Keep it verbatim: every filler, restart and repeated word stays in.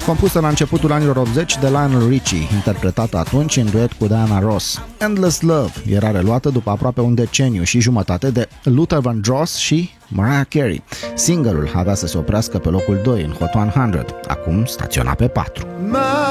Compusă la începutul anilor optzeci de Lionel Richie, interpretată atunci în duet cu Diana Ross. Endless Love era reluată după aproape un deceniu și jumătate de Luther Vandross și Mariah Carey. Single-ul avea să se oprească pe locul doi în Hot o sută, acum staționa pe patru.